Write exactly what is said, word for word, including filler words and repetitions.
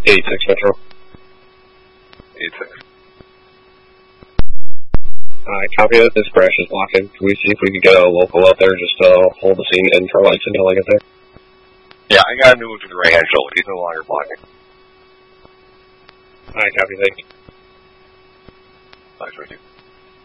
eighty-six Metro. eighty-six. Alright, copy that. This crash is blocking. Can we see if we can get a local out there just to uh, hold the scene in for lights until I get there? Yeah, I got a new to the right hand shoulder. He's no longer blocking. Alright, copy. Thank you. Nice, right, dude.